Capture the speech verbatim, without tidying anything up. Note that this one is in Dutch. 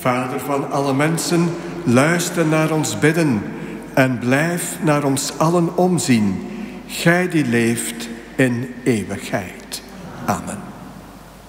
Vader van alle mensen, luister naar ons bidden en blijf naar ons allen omzien. Gij die leeft in eeuwigheid. Amen.